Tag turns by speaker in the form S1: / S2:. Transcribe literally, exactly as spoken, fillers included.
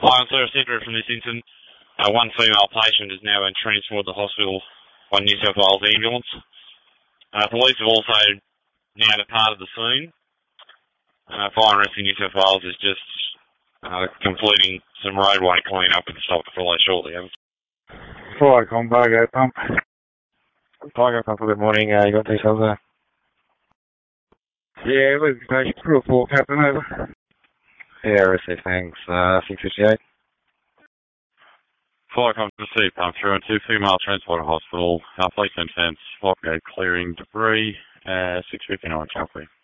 S1: Hi, I'm Sarah Centre from this incident. Uh, one female patient is now been transported to the hospital by New South Wales ambulance. Uh, police have also now departed the scene. Uh, Fire and Rescue New South Wales is just uh, completing some roadway clean-up and stop the follow shortly.
S2: Fire Combago pump.
S3: Tiger Pump, good morning. Uh, you got details there?
S2: Yeah, with the patient crew report, Captain, over.
S3: Yeah, received, thanks. Uh, six fifty-eight.
S4: Fire Comp received, pump through and two female transported hospital. Our police intense, Flopgate clearing debris, uh, six fifty-nine, Chelsea.